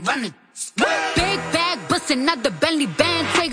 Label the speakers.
Speaker 1: run it. Big bag bustin' out the Bentley band.